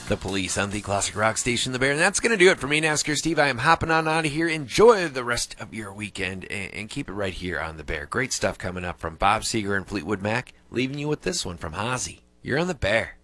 The Police on the Classic Rock Station, The Bear. And that's going to do it for me, NASCAR Steve. I am hopping on out of here. Enjoy the rest of your weekend and keep it right here on The Bear. Great stuff coming up from Bob Seger and Fleetwood Mac. Leaving you with this one from Ozzy. You're on The Bear.